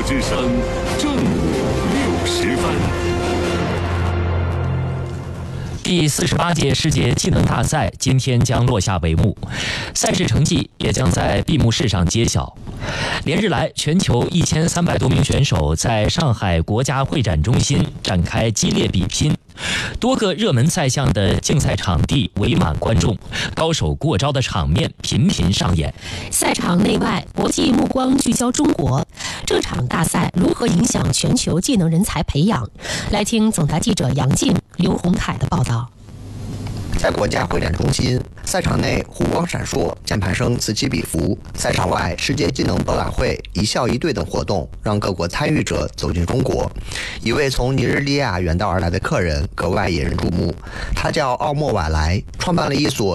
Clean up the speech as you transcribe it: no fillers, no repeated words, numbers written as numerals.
之声正午60分。 第48届世界技能大赛今天将落下帷幕，赛事成绩也将在闭幕式上揭晓。连日来，全球1300多名选手在上海国家会展中心展开激烈比拼，多个热门赛项的竞赛场地围满观众，高手过招的场面频频上演。 赛场内外，国际目光聚焦中国，这场大赛如何影响全球技能人才培养？来听总台记者杨静、刘洪凯的报道。 在国家会展中心，赛场内湖光闪烁，键盘声此起彼伏；赛场外，世界技能博览会、一校一队等活动让各国参与者走进中国。一位从尼日利亚远道而来的客人格外引人注目，他叫奥莫瓦莱，创办了一所